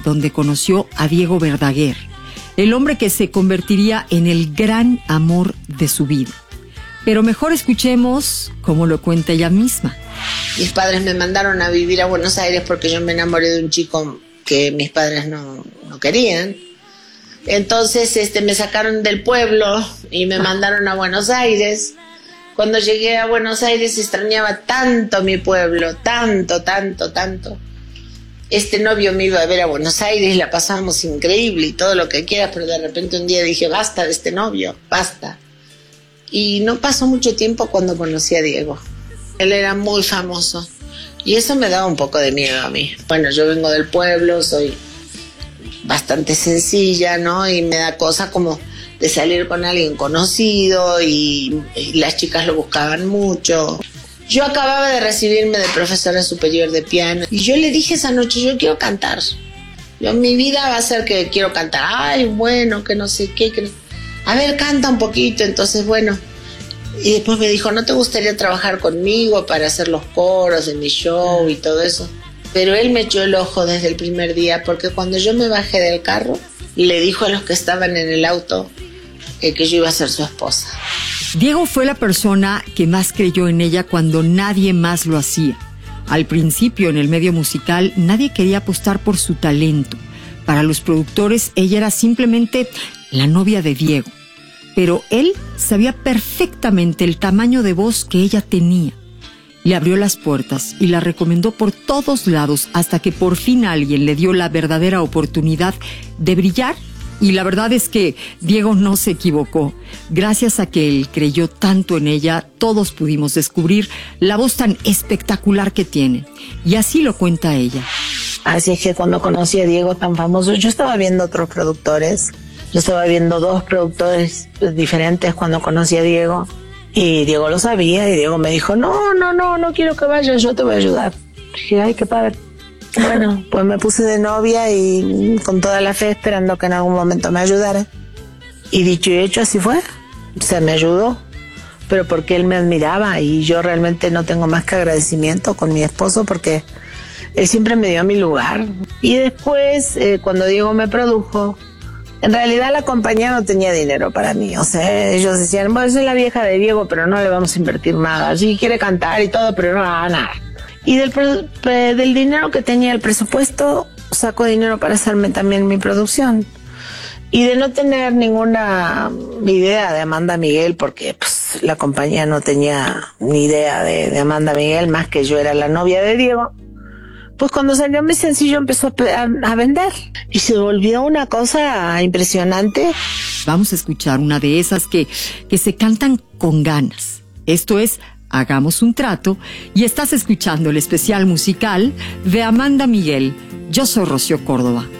donde conoció a Diego Verdaguer, el hombre que se convertiría en el gran amor de su vida. Pero mejor escuchemos cómo lo cuenta ella misma. Mis padres me mandaron a vivir a Buenos Aires porque yo me enamoré de un chico que mis padres no querían. Entonces me sacaron del pueblo y me mandaron a Buenos Aires. Cuando llegué a Buenos Aires extrañaba tanto mi pueblo, tanto. Este novio me iba a ver a Buenos Aires, la pasábamos increíble y todo lo que quieras, pero de repente un día dije, basta de este novio, basta. Y no pasó mucho tiempo cuando conocí a Diego. Él era muy famoso y eso me daba un poco de miedo a mí. Bueno, yo vengo del pueblo, soy bastante sencilla, ¿no? Y me da cosa como de salir con alguien conocido y las chicas lo buscaban mucho. Yo acababa de recibirme de profesora superior de piano y yo le dije esa noche, yo quiero cantar. Mi vida va a ser que quiero cantar. Ay, bueno, que no sé qué. A ver, canta un poquito. Entonces, bueno. Y después me dijo, ¿no te gustaría trabajar conmigo para hacer los coros de mi show y todo eso? Pero él me echó el ojo desde el primer día porque cuando yo me bajé del carro, le dijo a los que estaban en el auto que yo iba a ser su esposa. Diego fue la persona que más creyó en ella cuando nadie más lo hacía. Al principio, en el medio musical, nadie quería apostar por su talento. Para los productores, ella era simplemente la novia de Diego. Pero él sabía perfectamente el tamaño de voz que ella tenía. Le abrió las puertas y la recomendó por todos lados hasta que por fin alguien le dio la verdadera oportunidad de brillar. Y la verdad es que Diego no se equivocó. Gracias a que él creyó tanto en ella, todos pudimos descubrir la voz tan espectacular que tiene. Y así lo cuenta ella. Así es que cuando conocí a Diego tan famoso, yo estaba viendo otros productores. Yo estaba viendo 2 productores diferentes cuando conocí a Diego. Y Diego lo sabía y Diego me dijo, no quiero que vayas, yo te voy a ayudar. Dije, ay, qué padre. Bueno, pues me puse de novia y con toda la fe esperando que en algún momento me ayudara. Y dicho y hecho, así fue. O sea, me ayudó, pero porque él me admiraba y yo realmente no tengo más que agradecimiento con mi esposo porque él siempre me dio mi lugar. Y después, cuando Diego me produjo, en realidad la compañía no tenía dinero para mí. O sea, ellos decían, bueno, soy la vieja de Diego, pero no le vamos a invertir nada. Sí, quiere cantar y todo, pero no nada. Y del dinero que tenía el presupuesto, saco dinero para hacerme también mi producción. Y de no tener ninguna idea de Amanda Miguel, porque pues, la compañía no tenía ni idea de Amanda Miguel, más que yo era la novia de Diego, pues cuando salió mi sencillo empezó a vender. Y se volvió una cosa impresionante. Vamos a escuchar una de esas que se cantan con ganas. Esto es Hagamos un trato y estás escuchando el especial musical de Amanda Miguel. Yo soy Rocío Córdoba.